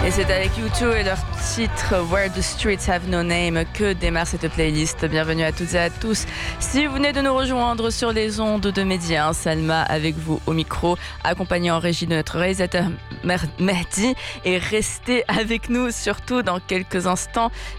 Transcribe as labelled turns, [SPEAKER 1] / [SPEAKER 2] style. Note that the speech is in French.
[SPEAKER 1] Et c'est avec U2 et leur titre Where the Streets Have No Name que démarre cette playlist. Bienvenue à toutes et à tous. Si vous venez de nous rejoindre sur les ondes de Média, Salma avec vous au micro, accompagné en régie de notre réalisateur Mehdi. Et restez avec nous surtout dans quelques instants.